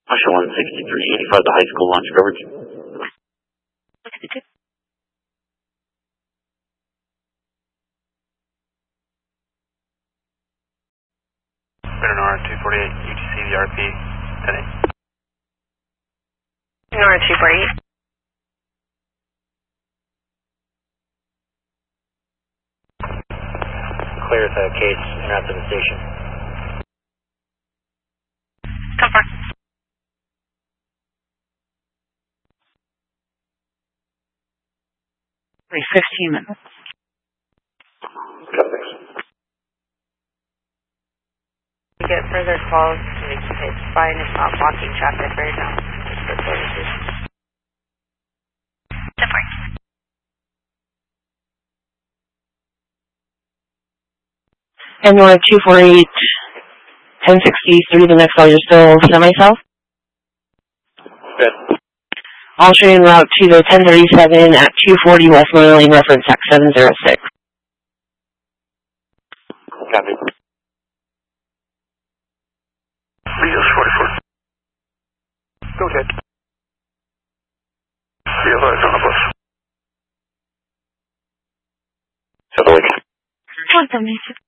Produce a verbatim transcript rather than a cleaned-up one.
Russia one sixty-three eighty-five, the high school launch coverage. Nora two forty-eight, U T C V R P, ten eight. Nora two forty-eight. Clear the case and after the station. Confirm. fifteen minutes. Got this. To get further calls, it's fine. It's not blocking traffic right now. It's for services. Different. And Nora two forty-eight, ten sixty-three, the next call, you're still semi-south? Good. I'll show you en route to the ten thirty-seven at two forty West Monroe Lane, reference X seven zero six. Copy. Leos forty-four. Go ahead. Be advised on the bus. Settle it. Welcome,